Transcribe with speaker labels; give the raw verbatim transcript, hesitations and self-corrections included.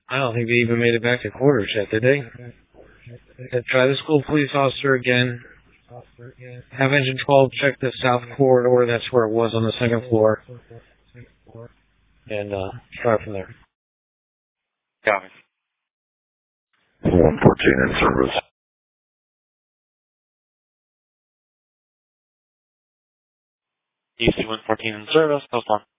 Speaker 1: I don't think they even made it back to quarters yet, did they? Try the school police officer again. Have engine twelve check the south corridor. That's where it was on the second floor. And uh, start from there.
Speaker 2: Copy.
Speaker 3: one fourteen in service.
Speaker 2: E C one fourteen in service. Post one.